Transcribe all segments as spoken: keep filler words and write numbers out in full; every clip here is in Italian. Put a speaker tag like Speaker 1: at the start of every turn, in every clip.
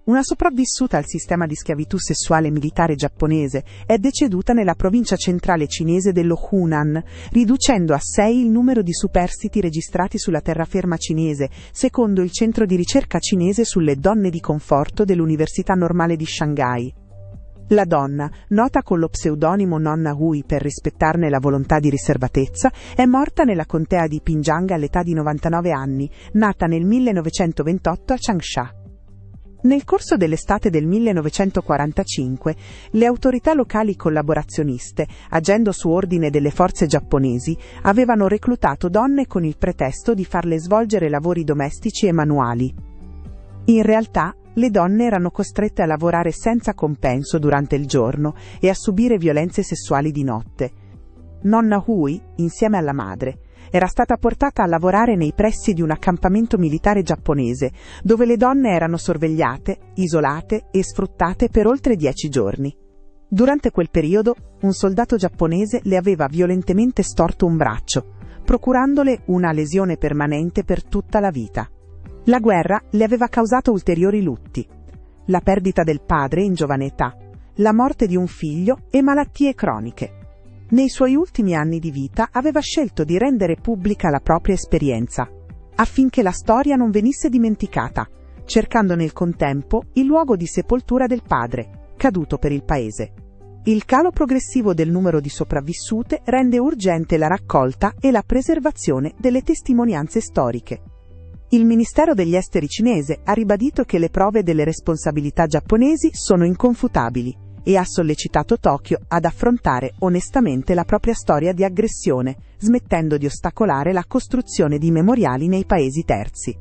Speaker 1: una sopravvissuta al sistema di schiavitù sessuale militare giapponese, è deceduta nella provincia centrale cinese dello Hunan, riducendo a sei il numero di superstiti registrati sulla terraferma cinese, secondo il centro di ricerca cinese sulle donne di conforto dell'Università Normale di Shanghai. La donna, nota con lo pseudonimo Nonna Hui per rispettarne la volontà di riservatezza, è morta nella contea di Pinjiang all'età di novantanove anni, nata nel millenovecentoventotto a Changsha. Nel corso dell'estate del millenovecentoquarantacinque, le autorità locali collaborazioniste, agendo su ordine delle forze giapponesi, avevano reclutato donne con il pretesto di farle svolgere lavori domestici e manuali. In realtà, le donne erano costrette a lavorare senza compenso durante il giorno e a subire violenze sessuali di notte. Nonna Hui, insieme alla madre, era stata portata a lavorare nei pressi di un accampamento militare giapponese, dove le donne erano sorvegliate, isolate e sfruttate per oltre dieci giorni. Durante quel periodo, un soldato giapponese le aveva violentemente storto un braccio, procurandole una lesione permanente per tutta la vita. La guerra le aveva causato ulteriori lutti: la perdita del padre in giovane età, la morte di un figlio e malattie croniche. Nei suoi ultimi anni di vita aveva scelto di rendere pubblica la propria esperienza, affinché la storia non venisse dimenticata, cercando nel contempo il luogo di sepoltura del padre, caduto per il paese. Il calo progressivo del numero di sopravvissute rende urgente la raccolta e la preservazione delle testimonianze storiche. Il Ministero degli Esteri cinese ha ribadito che le prove delle responsabilità giapponesi sono inconfutabili e ha sollecitato Tokyo ad affrontare onestamente la propria storia di aggressione, smettendo di ostacolare la costruzione di memoriali nei paesi terzi.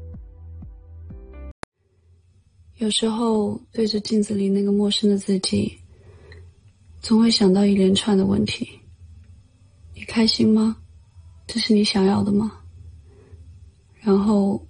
Speaker 2: 有时候对着镜子里那个陌生的自己，总会想到一连串的问题。你开心吗？这是你想要的吗？然后